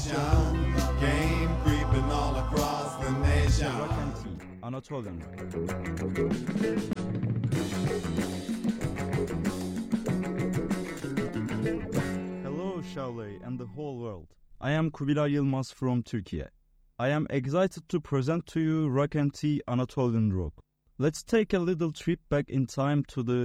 sensation. Game creeping all across the nation. Rock and Tea, Anatolian Rock. Hello Şavlay and the whole world. I am Kubilay Yılmaz from Turkey. I am excited to present to you Rock and Tea Anatolian Rock. Let's take a little trip back in time to the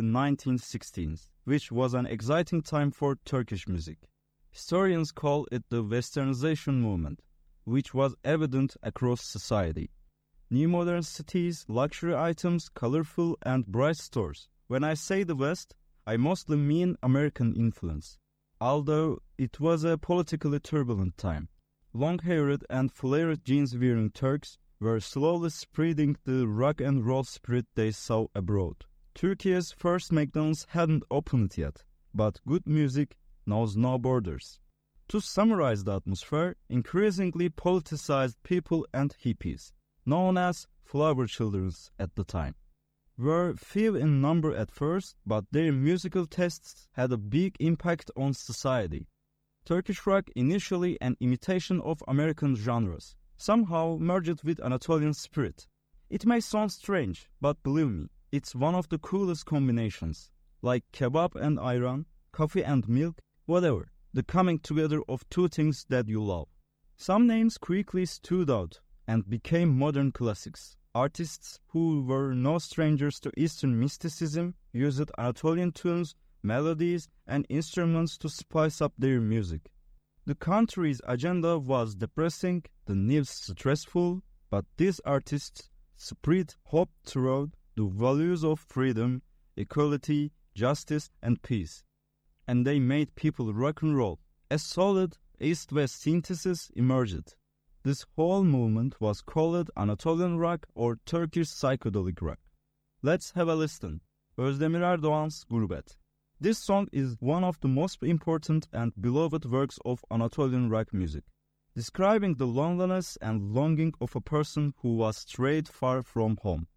1916s, which was an exciting time for Turkish music. Historians call it the Westernization movement, which was evident across society. New modern cities, luxury items, colorful and bright stores. When I say the West, I mostly mean American influence, although it was a politically turbulent time. Long-haired and flared jeans-wearing Turks were slowly spreading the rock and roll spirit they saw abroad. Turkey's first McDonald's hadn't opened yet, but good music knows no borders. To summarize the atmosphere, increasingly politicized people and hippies, known as flower children at the time, were few in number at first, but their musical tastes had a big impact on society. Turkish rock, initially an imitation of American genres, somehow merged with Anatolian spirit. It may sound strange, but believe me, it's one of the coolest combinations, like kebab and ayran, coffee and milk, whatever, the coming together of two things that you love. Some names quickly stood out and became modern classics. Artists who were no strangers to Eastern mysticism used Anatolian tunes, melodies, and instruments to spice up their music. The country's agenda was depressing, the news stressful, but these artists spread hope throughout the values of freedom, equality, justice, and peace. And they made people rock and roll. A solid East-West synthesis emerged. This whole movement was called Anatolian rock or Turkish psychedelic rock. Let's have a listen. Özdemir Erdoğan's Gurbet. This song is one of the most important and beloved works of Anatolian rock music, describing the loneliness and longing of a person who was strayed far from home.